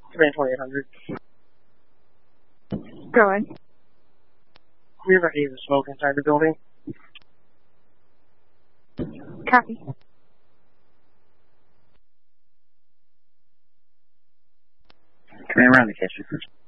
Command 2800. Going. We have a smoke inside the building. Copy. Command around the kitchen.